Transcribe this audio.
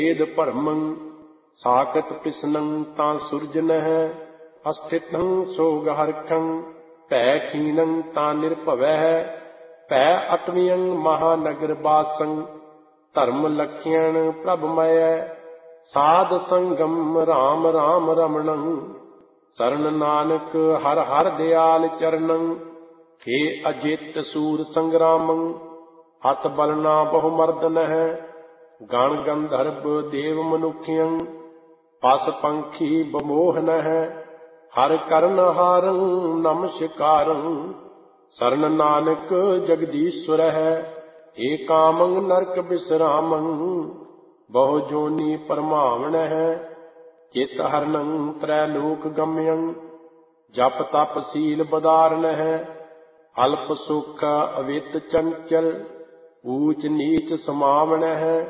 वेद परमं साकत पिसनं तां सुरजनः अस्थितं सोगहर्षं भै खीनं तां निर्भवः भै अटवियं महानगर वासं धर्म लक्ष्यण प्रभमय साध संगम राम राम रमणं शरण नानक हर हर दयाल चरणं हे अजित सूर संग्रामं हत बलना बहुमर्दनः गण गंधर्व देव मनुष्यं पस पंखी बमोहनः हर करण हारं नमस्कारं शरण नानक जगदीश्वरः एकामं नरक विश्रामं बहु जोनि परमावणः चित हरणं त्रैलोक गम्यं जप तप सील बदारणः अल्प सुख अवित चंचल ऊच नीच समावणः